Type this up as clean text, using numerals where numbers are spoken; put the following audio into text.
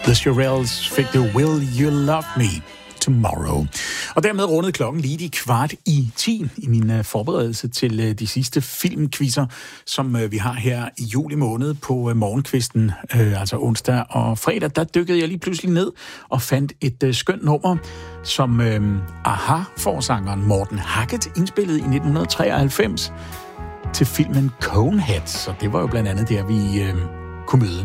The Shirelles fik det Will You Love Me Tomorrow. Og dermed rundede klokken lige de 9:15 i min forberedelse til de sidste filmquizzer, som vi har her i juli måned på morgenkvisten, altså onsdag og fredag. Der dykkede jeg lige pludselig ned og fandt et skønt nummer, som AHA-forsangeren Morten Hackett indspillede i 1993 til filmen Coneheads. Så det var jo blandt andet der, vi kunne møde